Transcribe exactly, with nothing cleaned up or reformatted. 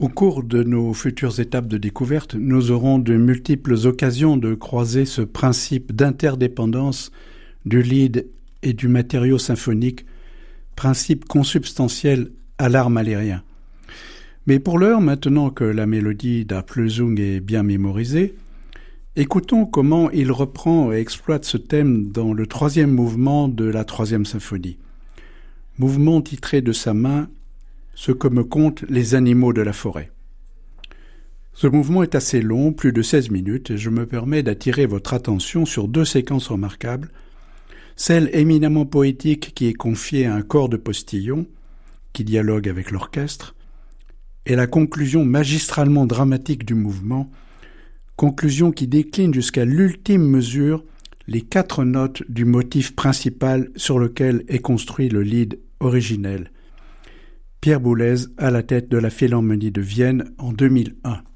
Au cours de nos futures étapes de découverte, nous aurons de multiples occasions de croiser ce principe d'interdépendance du lead et du matériau symphonique, principe consubstantiel à l'art mahlérien. Mais pour l'heure, maintenant que la mélodie d'Aplösung est bien mémorisée, écoutons comment il reprend et exploite ce thème dans le troisième mouvement de la troisième symphonie. Mouvement titré de sa main « Ce que me content les animaux de la forêt ». Ce mouvement est assez long, plus de seize minutes, et je me permets d'attirer votre attention sur deux séquences remarquables. Celle éminemment poétique qui est confiée à un corps de postillons, qui dialogue avec l'orchestre, et la conclusion magistralement dramatique du mouvement, conclusion qui décline jusqu'à l'ultime mesure les quatre notes du motif principal sur lequel est construit le lied originel. Pierre Boulez à la tête de la Philharmonie de Vienne en deux mille un.